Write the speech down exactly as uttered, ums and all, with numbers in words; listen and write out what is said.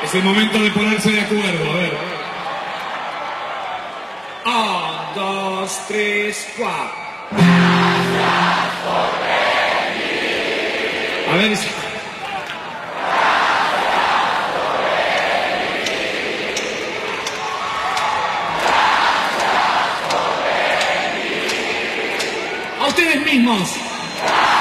Es el momento de ponerse de acuerdo, a ver. Un, dos, tres, cuatro. Gracias por venir. A ver. A ustedes mismos.